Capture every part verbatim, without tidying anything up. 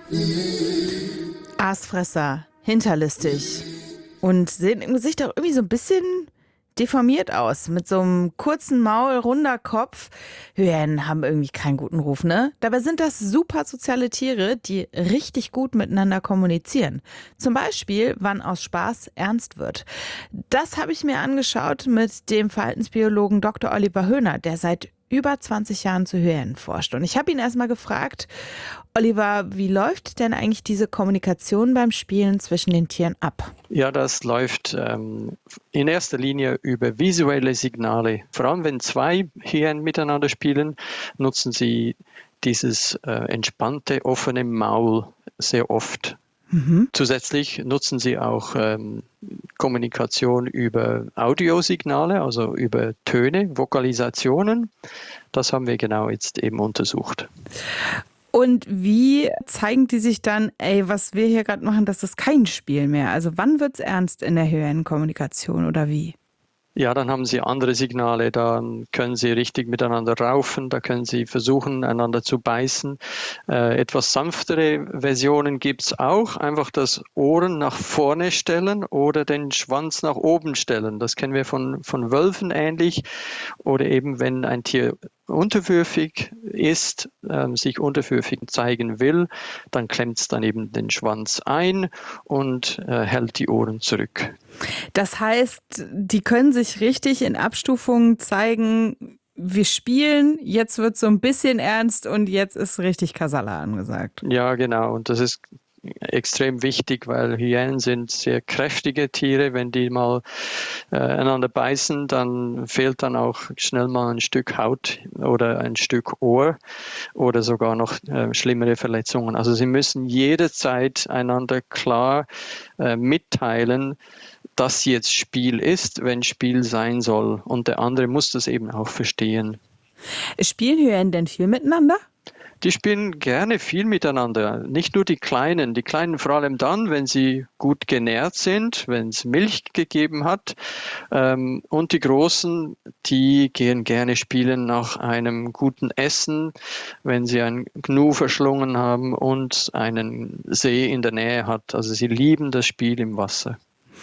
Aasfresser, hinterlistig und sehen im Gesicht auch irgendwie so ein bisschen deformiert aus, mit so einem kurzen Maul, runder Kopf. Hyänen haben irgendwie keinen guten Ruf, ne? Dabei sind das super soziale Tiere, die richtig gut miteinander kommunizieren. Zum Beispiel, wann aus Spaß ernst wird. Das habe ich mir angeschaut mit dem Verhaltensbiologen Doktor Oliver Höhner, der seit über zwanzig Jahren zu Hyänen forscht. Und ich habe ihn erstmal gefragt, Oliver, wie läuft denn eigentlich diese Kommunikation beim Spielen zwischen den Tieren ab? Ja, das läuft ähm, in erster Linie über visuelle Signale. Vor allem, wenn zwei Hyänen miteinander spielen, nutzen sie dieses äh, entspannte, offene Maul sehr oft. Mhm. Zusätzlich nutzen sie auch ähm, Kommunikation über Audiosignale, also über Töne, Vokalisationen. Das haben wir genau jetzt eben untersucht. Und wie zeigen die sich dann, ey, was wir hier gerade machen, das ist kein Spiel mehr? Also wann wird es ernst in der Hyänenkommunikation oder wie? Ja, dann haben sie andere Signale, dann können sie richtig miteinander raufen, da können sie versuchen, einander zu beißen. Äh, etwas sanftere Versionen gibt's auch, einfach das Ohren nach vorne stellen oder den Schwanz nach oben stellen. Das kennen wir von, von Wölfen ähnlich. Oder eben, wenn ein Tier unterwürfig ist, ähm, sich unterwürfig zeigen will, dann klemmt es dann eben den Schwanz ein und äh, hält die Ohren zurück. Das heißt, die können sich richtig in Abstufungen zeigen, wir spielen, jetzt wird so ein bisschen ernst und jetzt ist richtig Kasala angesagt. Ja, genau. Und das ist extrem wichtig, weil Hyänen sind sehr kräftige Tiere. Wenn die mal äh, einander beißen, dann fehlt dann auch schnell mal ein Stück Haut oder ein Stück Ohr oder sogar noch äh, schlimmere Verletzungen. Also sie müssen jederzeit einander klar äh, mitteilen, dass jetzt Spiel ist, wenn Spiel sein soll. Und der andere muss das eben auch verstehen. Spielen Hyänen denn viel miteinander? Die spielen gerne viel miteinander. Nicht nur die Kleinen. Die Kleinen vor allem dann, wenn sie gut genährt sind, wenn es Milch gegeben hat. Ähm, und die Großen, die gehen gerne spielen nach einem guten Essen, wenn sie ein Gnu verschlungen haben und einen See in der Nähe hat. Also sie lieben das Spiel im Wasser.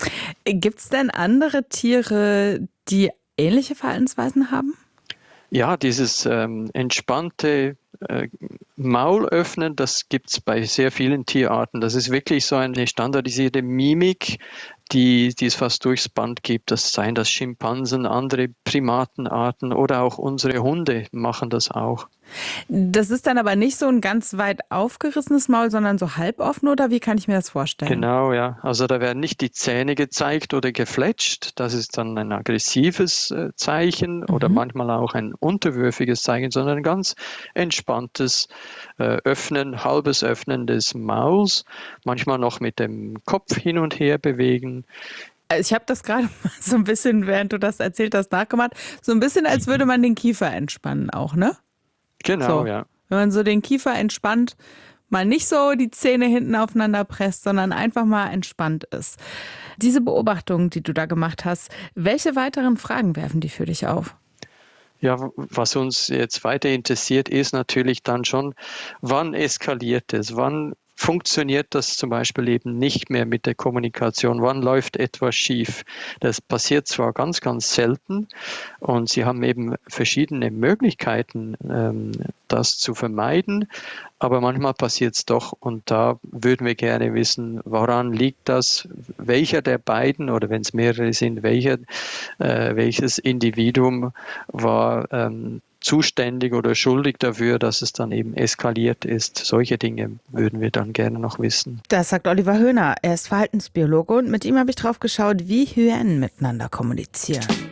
Gibt es denn andere Tiere, die ähnliche Verhaltensweisen haben? Ja, dieses ähm, entspannte äh, Maul öffnen, das gibt es bei sehr vielen Tierarten. Das ist wirklich so eine standardisierte Mimik, die, die es fast durchs Band gibt. Das seien das Schimpansen, andere Primatenarten oder auch unsere Hunde machen das auch. Das ist dann aber nicht so ein ganz weit aufgerissenes Maul, sondern so halboffen, oder wie kann ich mir das vorstellen? Genau, ja. Also da werden nicht die Zähne gezeigt oder gefletscht. Das ist dann ein aggressives äh, Zeichen mhm. oder manchmal auch ein unterwürfiges Zeichen, sondern ein ganz entspanntes äh, Öffnen, halbes Öffnen des Mauls. Manchmal noch mit dem Kopf hin und her bewegen. Ich habe das gerade so ein bisschen, während du das erzählt hast, nachgemacht. So ein bisschen, als würde man den Kiefer entspannen auch, ne? Genau, so. ja. Wenn man so den Kiefer entspannt, mal nicht so die Zähne hinten aufeinander presst, sondern einfach mal entspannt ist. Diese Beobachtung, die du da gemacht hast, welche weiteren Fragen werfen die für dich auf? Ja, was uns jetzt weiter interessiert, ist natürlich dann schon, wann eskaliert es? Wann funktioniert das zum Beispiel eben nicht mehr mit der Kommunikation? Wann läuft etwas schief? Das passiert zwar ganz, ganz selten und sie haben eben verschiedene Möglichkeiten, ähm, das zu vermeiden, aber manchmal passiert es doch und da würden wir gerne wissen, woran liegt das? Welcher der beiden oder wenn es mehrere sind, welcher, äh, welches Individuum war ähm, zuständig oder schuldig dafür, dass es dann eben eskaliert ist. Solche Dinge würden wir dann gerne noch wissen. Das sagt Oliver Höhner. Er ist Verhaltensbiologe und mit ihm habe ich drauf geschaut, wie Hyänen miteinander kommunizieren.